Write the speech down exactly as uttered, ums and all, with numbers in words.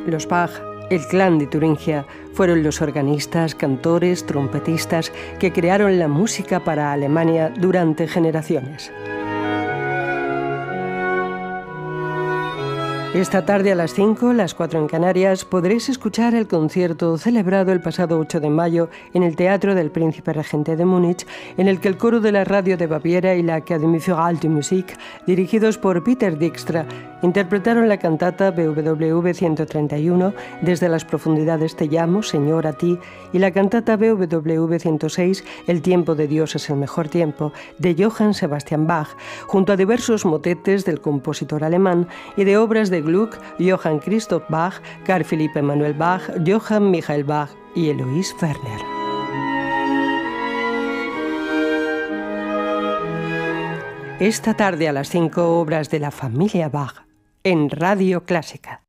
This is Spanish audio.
Los Bach, el clan de Turingia, fueron los organistas, cantores, trompetistas que crearon la música para Alemania durante generaciones. Esta tarde a las cinco, las cuatro en Canarias, podréis escuchar el concierto celebrado el pasado ocho de mayo en el Teatro del Príncipe Regente de Múnich, en el que el coro de la Radio de Baviera y la Académie für Alte Musik, dirigidos por Peter Dijkstra, interpretaron la cantata B W V ciento treinta y uno, Desde las profundidades te llamo, Señor, a ti, y la cantata B W V ciento seis, El tiempo de Dios es el mejor tiempo, de Johann Sebastian Bach, junto a diversos motetes del compositor alemán y de obras de Gluck, Johann Christoph Bach, Carl Philipp Emanuel Bach, Johann Michael Bach y Eloise Werner. Esta tarde a las cinco, obras de la familia Bach en Radio Clásica.